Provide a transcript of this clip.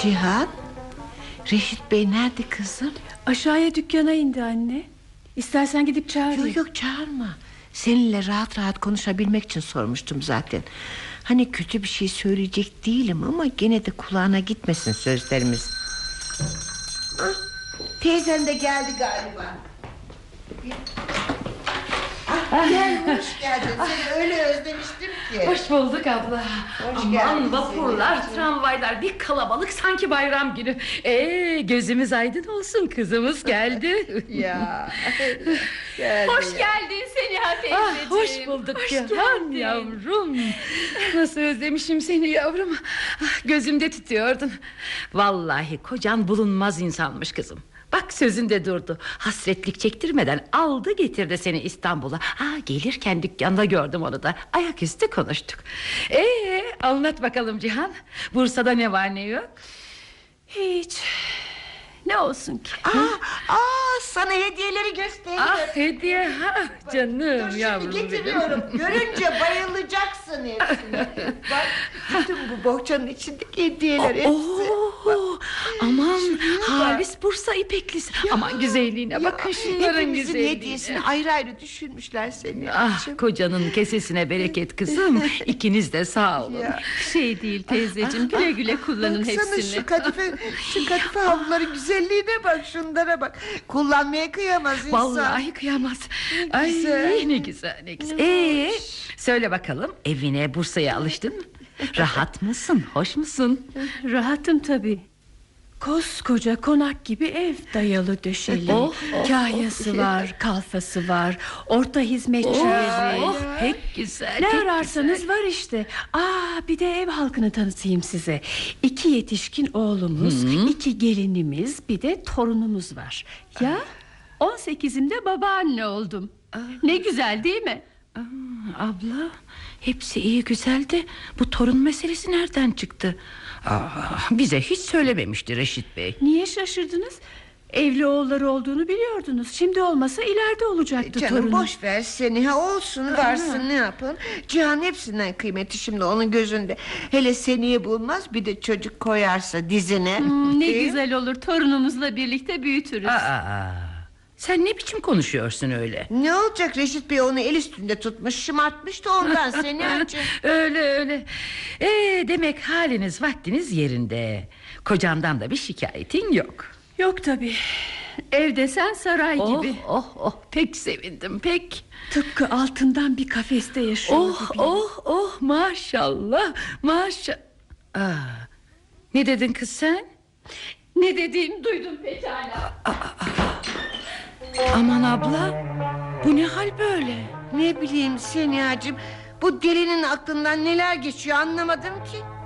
Cihan, Reşit Bey nerede kızım? Aşağıya dükkana indi anne. İstersen gidip çağırayım. Yok çağırma. Seninle rahat rahat konuşabilmek için sormuştum zaten. Hani kötü bir şey söyleyecek değilim ama gene de kulağına gitmesin sözlerimiz. Teyzen de geldi galiba. Gel, hoş geldin. Seni öyle özlemiştim ki. Hoş bulduk abla. Aman vapurlar, seni. tramvaylar bir kalabalık, sanki bayram günü. Gözümüz aydın olsun, kızımız geldi. Ya geldi. Hoş geldin Seniha teyzeciğim. Hoş bulduk Hoş Cihan geldin. yavrum. Nasıl özlemişim seni yavrum. Gözümde tutuyordun. Vallahi kocan bulunmaz insanmış kızım. Bak sözünde durdu. Hasretlik çektirmeden aldı getirdi seni İstanbul'a. Gelirken dükkanda gördüm onu da. Ayaküstü konuştuk. Anlat bakalım Cihan. Bursa'da ne var ne yok? Hiç. Ne olsun ki? Sana hediyeleri göstereyim. Hediye canım Dur yavrum şimdi benim. getiriyorum. Görünce bayılacaksın hepsine. Bak bütün bu bohçanın içindeki hediyeler hepsi. Aman Şuraya Halis Bursa ipeklisi. Aman güzelliğine bakın şunların hepimizin güzelliğine. hediyesini ayrı ayrı düşünmüşler seni. Kocanın kesesine bereket kızım. İkiniz de sağ olun. Şey değil teyzeciğim, güle güle kullanın Baksana hepsini. şu kadife havluların güzelliğine bak, şunlara bak. Kullanmaya kıyamaz insan. Vallahi kıyamaz. Ay güzel. ne güzel ne güzel. Söyle bakalım, evine Bursa'ya alıştın mı? Rahat mısın, hoş musun? Rahatım tabii. Koskoca konak gibi ev, dayalı döşeli. Kahyası var, kalfası var, orta hizmetçileri. Pek güzel. Ne pek ararsanız güzel. var işte. Bir de ev halkını tanıtayım size. 2 yetişkin oğlumuz, 2 gelinimiz, bir de torunumuz var. Ya 18'imde babaanne oldum. Ne güzel değil mi? Abla, hepsi iyi güzel de bu torun meselesi nereden çıktı? Bize hiç söylememişti Reşit Bey. Niye şaşırdınız? Evli oğulları olduğunu biliyordunuz. Şimdi olmasa ileride olacaktı Canım torunu. boş ver seni, olsun varsın, ne yapalım. Cihan hepsinden kıymeti şimdi onun gözünde. Hele seniyi bulmaz, bir de çocuk koyarsa dizine. Ne güzel olur, torunumuzla birlikte büyütürüz. Sen ne biçim konuşuyorsun öyle? Ne olacak, Reşit Bey onu el üstünde tutmuş, şımartmış da ondan seni önce. Öyle. Demek haliniz vaktiniz yerinde. Kocandan da bir şikayetin yok. Yok tabii. Ev desen saray gibi. Pek sevindim pek. Tıpkı altından bir kafeste yaşıyor gibi. Maşallah. Ne dedin kız sen? Ne dediğini duydum pekala. Aman abla, bu ne hal böyle? Ne bileyim Senihacığım, bu delinin aklından neler geçiyor anlamadım ki.